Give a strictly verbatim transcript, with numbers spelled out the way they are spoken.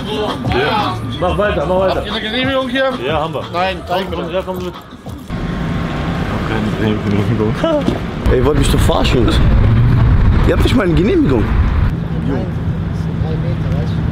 Ja. Mach weiter, mach weiter. Habt ihr eine Genehmigung hier? Ja, haben wir. Nein, zeig mir Ja, komm mit. Keine Genehmigung. Ey, ihr wollt mich doch verarschen, Jungs. Ihr habt nicht mal eine Genehmigung. Nein, das sind drei Meter, weißt du?